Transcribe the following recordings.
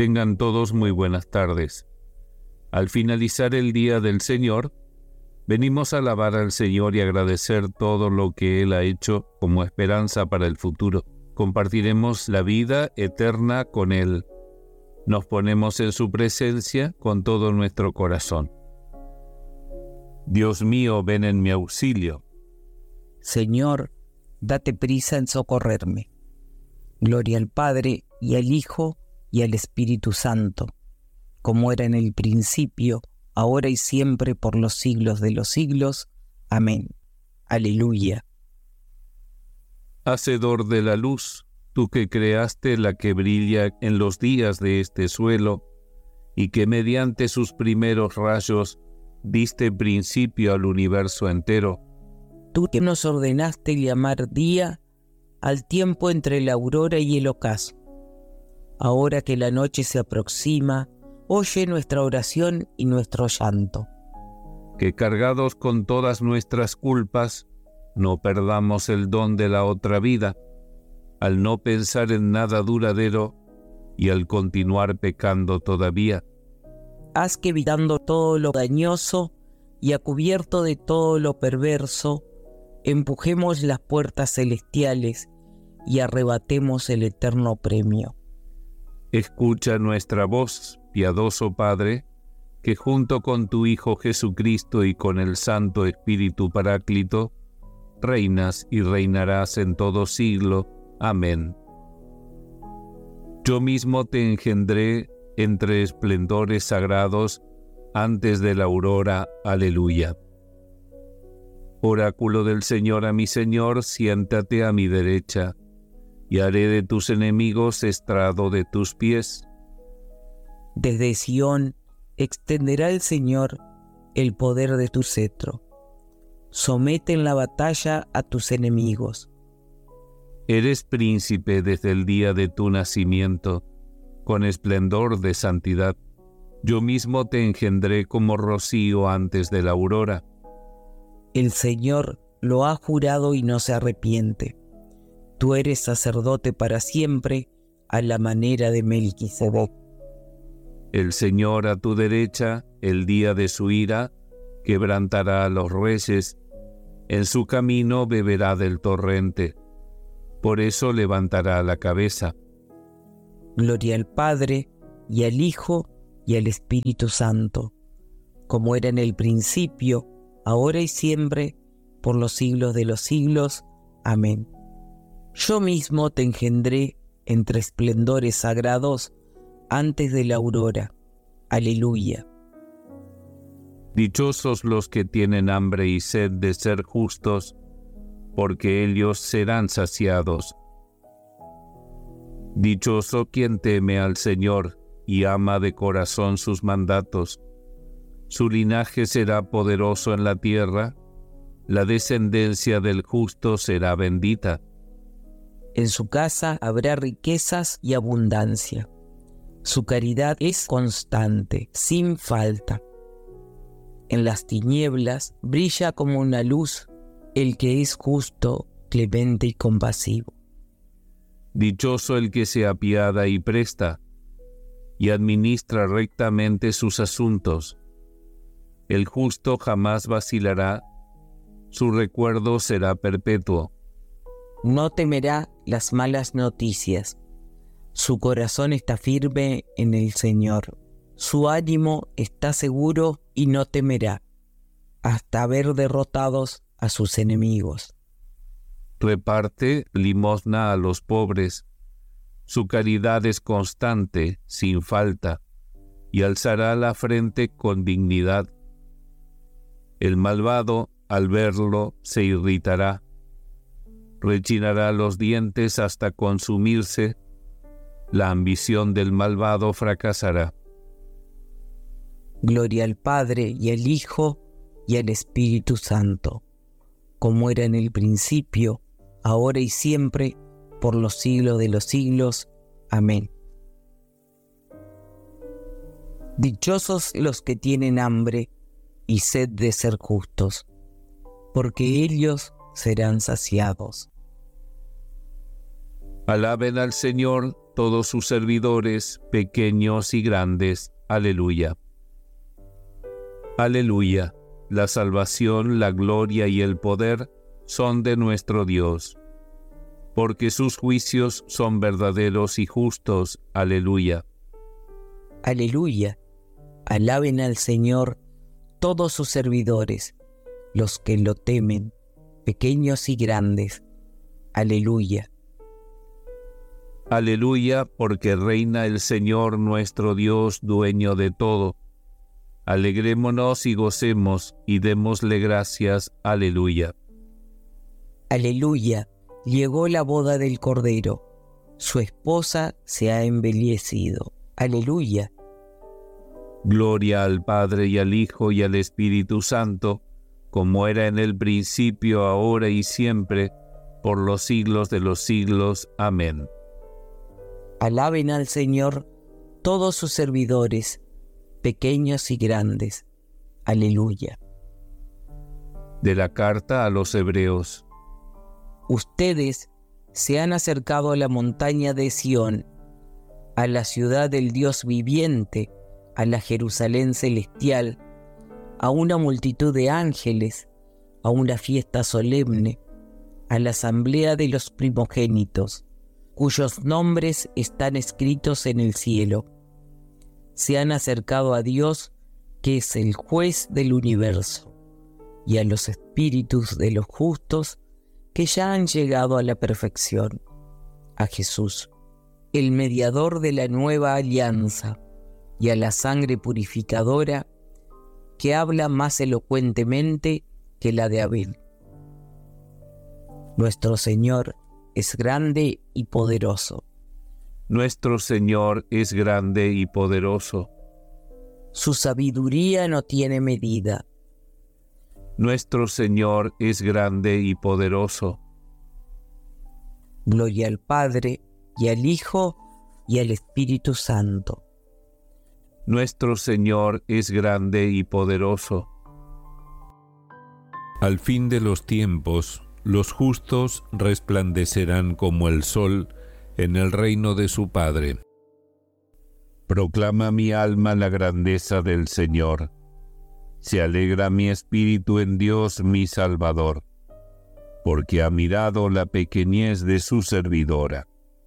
Tengan todos muy buenas tardes. Al finalizar el día del Señor, venimos a alabar al Señor y agradecer todo lo que Él ha hecho como esperanza para el futuro. Compartiremos la vida eterna con Él. Nos ponemos en su presencia con todo nuestro corazón. Dios mío, ven en mi auxilio. Señor, date prisa en socorrerme. Gloria al Padre, y al Hijo, y al Espíritu Santo, como era en el principio, ahora y siempre, por los siglos de los siglos. Amén. Aleluya. Hacedor de la luz, tú que creaste la que brilla en los días de este suelo, y que mediante sus primeros rayos diste principio al universo entero. Tú que nos ordenaste llamar día al tiempo entre la aurora y el ocaso. Ahora que la noche se aproxima, oye nuestra oración y nuestro llanto. Que cargados con todas nuestras culpas, no perdamos el don de la otra vida, al no pensar en nada duradero y al continuar pecando todavía. Haz que, evitando todo lo dañoso y a cubierto de todo lo perverso, empujemos las puertas celestiales y arrebatemos el eterno premio. Escucha nuestra voz, piadoso Padre, que junto con tu Hijo Jesucristo y con el Santo Espíritu Paráclito, reinas y reinarás en todo siglo. Amén. Yo mismo te engendré entre esplendores sagrados antes de la aurora. Aleluya. Oráculo del Señor a mi Señor, siéntate a mi derecha, y haré de tus enemigos estrado de tus pies. Desde Sión extenderá el Señor el poder de tu cetro. Somete en la batalla a tus enemigos. Eres príncipe desde el día de tu nacimiento, con esplendor de santidad. Yo mismo te engendré como rocío antes de la aurora. El Señor lo ha jurado y no se arrepiente. Tú eres sacerdote para siempre, a la manera de Melquisedec. El Señor a tu derecha, el día de su ira, quebrantará a los reyes. En su camino beberá del torrente. Por eso levantará la cabeza. Gloria al Padre, y al Hijo, y al Espíritu Santo, como era en el principio, ahora y siempre, por los siglos de los siglos. Amén. Yo mismo te engendré entre esplendores sagrados antes de la aurora. Aleluya. Dichosos los que tienen hambre y sed de ser justos, porque ellos serán saciados. Dichoso quien teme al Señor y ama de corazón sus mandatos. Su linaje será poderoso en la tierra, la descendencia del justo será bendita. En su casa habrá riquezas y abundancia. Su caridad es constante, sin falta. En las tinieblas brilla como una luz el que es justo, clemente y compasivo. Dichoso el que se apiada y presta, y administra rectamente sus asuntos. El justo jamás vacilará, su recuerdo será perpetuo. No temerá las malas noticias. Su corazón está firme en el Señor. Su ánimo está seguro y no temerá, hasta ver derrotados a sus enemigos. Reparte limosna a los pobres. Su caridad es constante, sin falta, y alzará la frente con dignidad. El malvado, al verlo, se irritará. Rechinará los dientes hasta consumirse. La ambición del malvado fracasará. Gloria al Padre, y al Hijo, y al Espíritu Santo, como era en el principio, ahora y siempre, por los siglos de los siglos. Amén. Dichosos los que tienen hambre y sed de ser justos, porque ellos serán saciados. Alaben al Señor, todos sus servidores, pequeños y grandes. Aleluya. Aleluya. La salvación, la gloria y el poder son de nuestro Dios, porque sus juicios son verdaderos y justos. Aleluya. Aleluya. Alaben al Señor todos sus servidores, los que lo temen, pequeños y grandes. Aleluya. Aleluya, porque reina el Señor nuestro Dios, dueño de todo. Alegrémonos y gocemos y démosle gracias. Aleluya. Aleluya. Llegó la boda del Cordero. Su esposa se ha embellecido. Aleluya. Gloria al Padre y al Hijo y al Espíritu Santo, como era en el principio, ahora y siempre, por los siglos de los siglos. Amén. Alaben al Señor todos sus servidores, pequeños y grandes. Aleluya. De la carta a los Hebreos. Ustedes se han acercado a la montaña de Sión, a la ciudad del Dios viviente, a la Jerusalén celestial, a una multitud de ángeles, a una fiesta solemne, a la asamblea de los primogénitos, cuyos nombres están escritos en el cielo. Se han acercado a Dios, que es el juez del universo, y a los espíritus de los justos, que ya han llegado a la perfección, a Jesús, el mediador de la nueva alianza, y a la sangre purificadora, que habla más elocuentemente que la de Abel. Nuestro Señor es grande y poderoso. Nuestro Señor es grande y poderoso. Su sabiduría no tiene medida. Nuestro Señor es grande y poderoso. Gloria al Padre, y al Hijo, y al Espíritu Santo. Nuestro Señor es grande y poderoso. Al fin de los tiempos, los justos resplandecerán como el sol en el reino de su Padre. Proclama mi alma la grandeza del Señor. Se alegra mi espíritu en Dios mi Salvador, porque ha mirado la pequeñez de su servidora.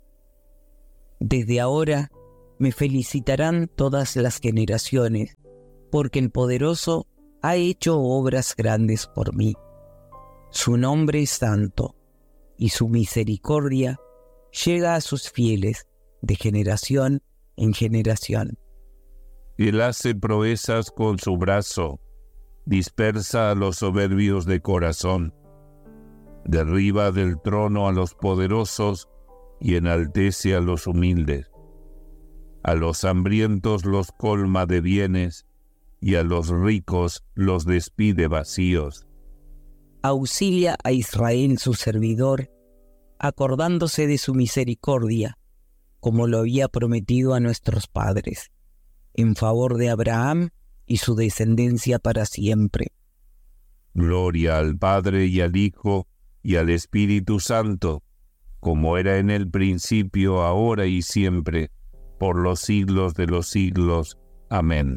Desde ahora me felicitarán todas las generaciones, porque el poderoso ha hecho obras grandes por mí. Su nombre es santo, y su misericordia llega a sus fieles de generación en generación. Él hace proezas con su brazo, dispersa a los soberbios de corazón, derriba del trono a los poderosos y enaltece a los humildes. A los hambrientos los colma de bienes, y a los ricos los despide vacíos. Auxilia a Israel su servidor, acordándose de su misericordia, como lo había prometido a nuestros padres, en favor de Abraham y su descendencia para siempre. Gloria al Padre y al Hijo y al Espíritu Santo, como era en el principio, ahora y siempre, por los siglos de los siglos. Amén.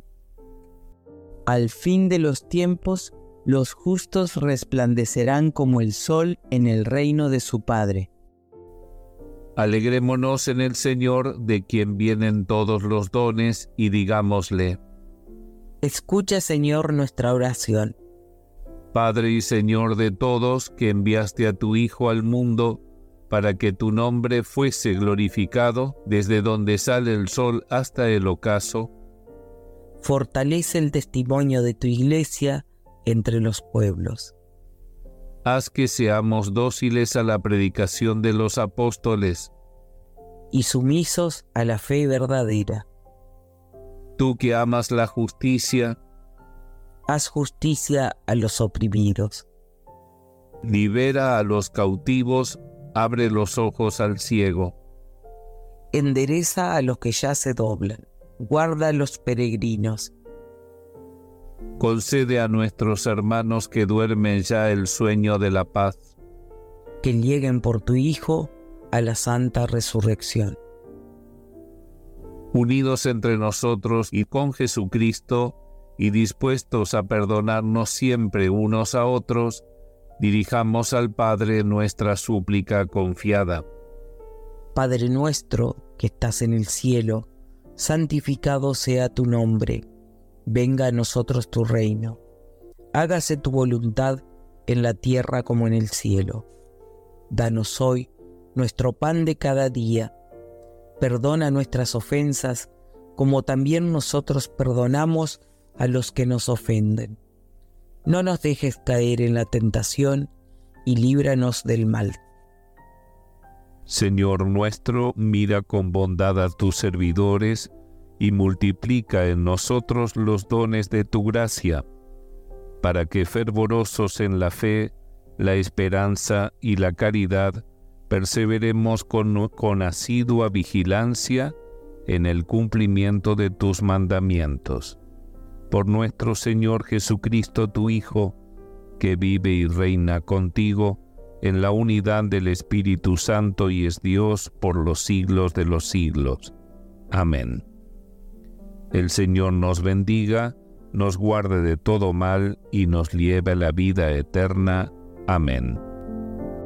Al fin de los tiempos, los justos resplandecerán como el sol en el reino de su Padre. Alegrémonos en el Señor, de quien vienen todos los dones, y digámosle: Escucha, Señor, nuestra oración. Padre y Señor de todos, que enviaste a tu Hijo al mundo, para que tu nombre fuese glorificado desde donde sale el sol hasta el ocaso. Fortalece el testimonio de tu Iglesia entre los pueblos. Haz que seamos dóciles a la predicación de los apóstoles. Y sumisos a la fe verdadera. Tú que amas la justicia, haz justicia a los oprimidos. Libera a los cautivos, abre los ojos al ciego. Endereza a los que ya se doblan, guarda a los peregrinos. Concede a nuestros hermanos que duermen ya el sueño de la paz. Que lleguen por tu Hijo a la santa resurrección. unidos entre nosotros y con Jesucristo, y dispuestos a perdonarnos siempre unos a otros, dirijamos al Padre nuestra súplica confiada. Padre nuestro que estás en el cielo, santificado sea tu nombre. Venga a nosotros tu reino. Hágase tu voluntad en la tierra como en el cielo. Danos hoy nuestro pan de cada día. Perdona nuestras ofensas, como también nosotros perdonamos a los que nos ofenden. No nos dejes caer en la tentación y líbranos del mal. Señor nuestro, mira con bondad a tus servidores y multiplica en nosotros los dones de tu gracia, para que fervorosos en la fe, la esperanza y la caridad, perseveremos con asidua vigilancia en el cumplimiento de tus mandamientos. Por nuestro Señor Jesucristo, tu Hijo, que vive y reina contigo en la unidad del Espíritu Santo y es Dios por los siglos de los siglos. Amén. El Señor nos bendiga, nos guarde de todo mal y nos lleve a la vida eterna. Amén.